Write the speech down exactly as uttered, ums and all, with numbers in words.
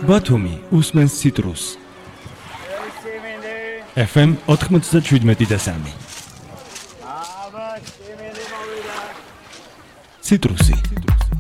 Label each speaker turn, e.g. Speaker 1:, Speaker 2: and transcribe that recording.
Speaker 1: ბათუმი უსმენს ციტრუს. ეფ ემ ოთხმოცდაშვიდმეტი და სამი. ციტრუსი.